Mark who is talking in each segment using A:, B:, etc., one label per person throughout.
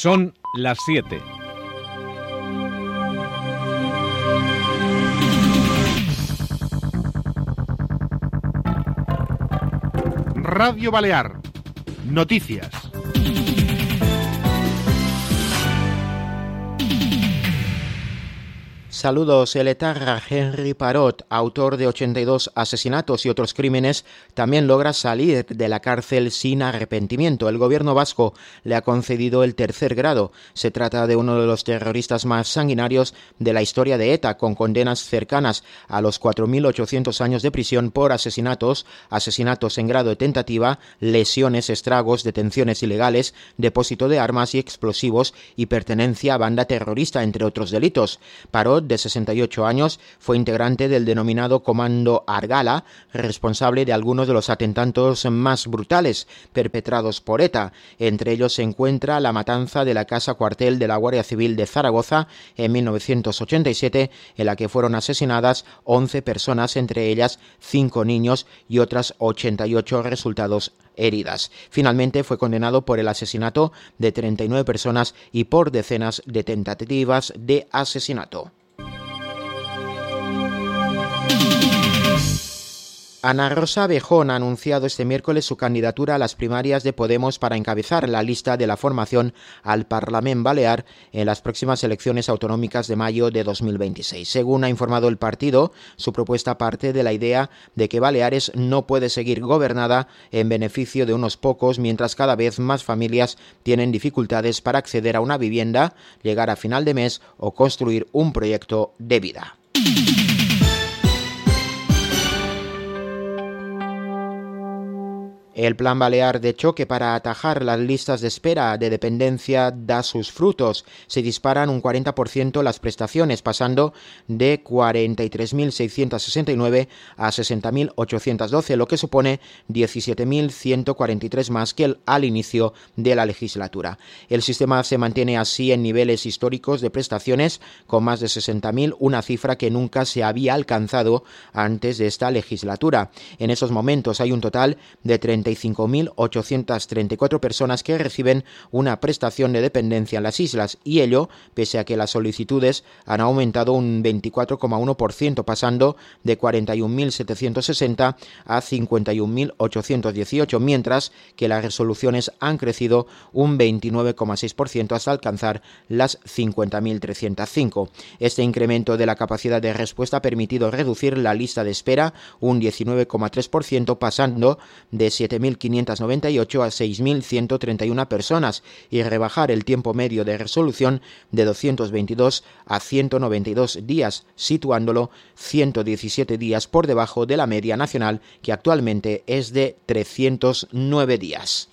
A: Son las 7.
B: Radio Balear. Noticias.
C: Saludos. El etarra Henry Parot, autor de 82 asesinatos y otros crímenes, también logra salir de la cárcel sin arrepentimiento. El gobierno vasco le ha concedido el tercer grado. Se trata de uno de los terroristas más sanguinarios de la historia de ETA, con condenas cercanas a los 4.800 años de prisión por asesinatos en grado de tentativa, lesiones, estragos, detenciones ilegales, depósito de armas y explosivos y pertenencia a banda terrorista, entre otros delitos. Parot, de 68 años, fue integrante del denominado Comando Argala, responsable de algunos de los atentados más brutales perpetrados por ETA. Entre ellos se encuentra la matanza de la casa cuartel de la Guardia Civil de Zaragoza en 1987, en la que fueron asesinadas 11 personas, entre ellas 5 niños y otras 88 resultados heridas. Finalmente fue condenado por el asesinato de 39 personas y por decenas de tentativas de asesinato. Ana Rosa Abejón ha anunciado este miércoles su candidatura a las primarias de Podemos para encabezar la lista de la formación al Parlament Balear en las próximas elecciones autonómicas de mayo de 2026. Según ha informado el partido, su propuesta parte de la idea de que Baleares no puede seguir gobernada en beneficio de unos pocos, mientras cada vez más familias tienen dificultades para acceder a una vivienda, llegar a final de mes o construir un proyecto de vida. El Plan Balear de choque para atajar las listas de espera de dependencia da sus frutos. Se disparan un 40% las prestaciones, pasando de 43.669 a 60.812, lo que supone 17.143 más que al inicio de la legislatura. El sistema se mantiene así en niveles históricos de prestaciones, con más de 60.000, una cifra que nunca se había alcanzado antes de esta legislatura. En esos momentos hay un total de 35.834 personas que reciben una prestación de dependencia en las islas, y ello pese a que las solicitudes han aumentado un 24,1%, pasando de 41.760 a 51.818, mientras que las resoluciones han crecido un 29,6% hasta alcanzar las 50.305. Este incremento de la capacidad de respuesta ha permitido reducir la lista de espera un 19,3%, pasando de 7.598 a 6.131 personas, y rebajar el tiempo medio de resolución de 222 a 192 días, situándolo 117 días por debajo de la media nacional, que actualmente es de 309 días.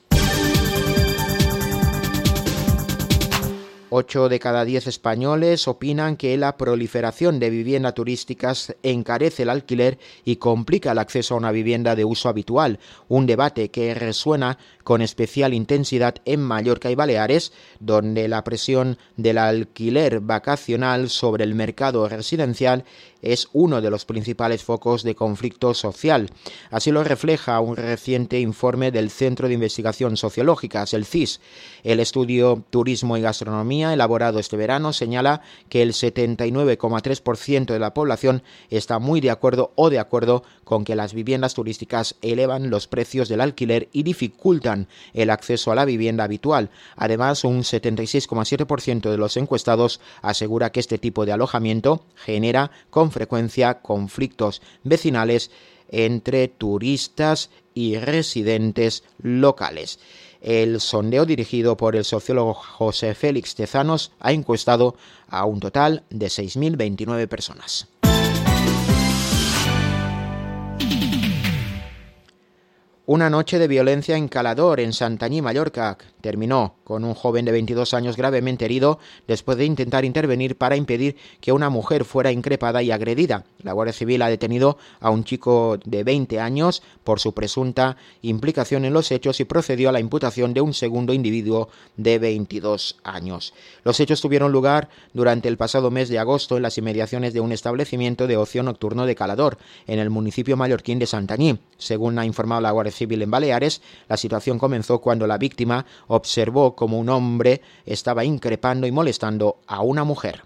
C: 8 de cada 10 españoles opinan que la proliferación de viviendas turísticas encarece el alquiler y complica el acceso a una vivienda de uso habitual, un debate que resuena con especial intensidad en Mallorca y Baleares, donde la presión del alquiler vacacional sobre el mercado residencial es uno de los principales focos de conflicto social. Así lo refleja un reciente informe del Centro de Investigación Sociológicas, el CIS. El estudio Turismo y Gastronomía, elaborado este verano, señala que el 79,3% de la población está muy de acuerdo con que las viviendas turísticas elevan los precios del alquiler y dificultan el acceso a la vivienda habitual. Además, un 76,7% de los encuestados asegura que este tipo de alojamiento genera con frecuencia conflictos vecinales entre turistas y residentes locales. El sondeo, dirigido por el sociólogo José Félix Tezanos, ha encuestado a un total de 6.029 personas. Una noche de violencia en Calador, en Santanyí, Mallorca, terminó con un joven de 22 años gravemente herido después de intentar intervenir para impedir que una mujer fuera increpada y agredida. La Guardia Civil ha detenido a un chico de 20 años por su presunta implicación en los hechos y procedió a la imputación de un segundo individuo de 22 años. Los hechos tuvieron lugar durante el pasado mes de agosto en las inmediaciones de un establecimiento de ocio nocturno de Calador, en el municipio mallorquín de Santanyí. Según ha informado la Guardia Civil en Baleares, la situación comenzó cuando la víctima observó como un hombre estaba increpando y molestando a una mujer.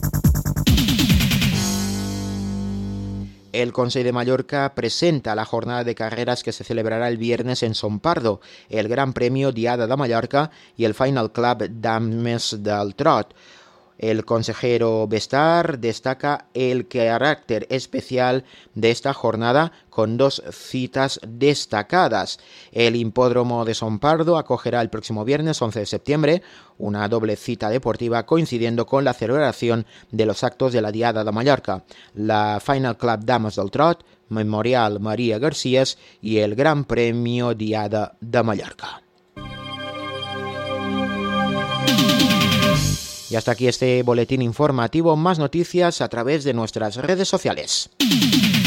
C: El Consell de Mallorca presenta la jornada de carreras que se celebrará el viernes en Son Pardo, el Gran Premio Diada de Mallorca y el Final Club Dames del Trot. El consejero Bestar destaca el carácter especial de esta jornada con 2 citas destacadas. El hipódromo de Son Pardo acogerá el próximo viernes 11 de septiembre una doble cita deportiva coincidiendo con la celebración de los actos de la Diada de Mallorca, la Final Club Dames del Trot, Memorial María Garcías y el Gran Premio Diada de Mallorca. Y hasta aquí este boletín informativo. Más noticias a través de nuestras redes sociales.